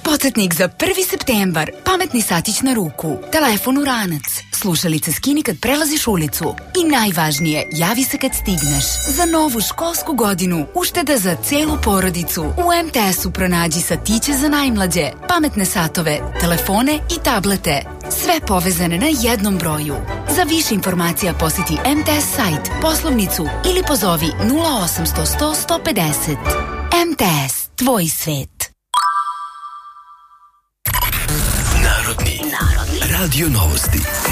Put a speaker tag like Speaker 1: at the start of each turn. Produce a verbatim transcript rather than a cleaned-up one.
Speaker 1: Podsjetnik za prvi septembar. Pametni satić na ruku. Telefon u ranac. Slušalice skini kad prelaziš ulicu. I najvažnije, javi se kad stigneš. Za novu školsku godinu ušteda za celu porodicu. U em te esu pronađi satiće za najmlađe, pametne satove, telefone i tablete. Sve povezane na jednom broju. Za više informacija posjeti em te es sajt, poslovnicu ili pozovi nula osamsto sto sto pedeset. em te es, tvoj svet.
Speaker 2: Narodni, Narodni. Radio Novosti.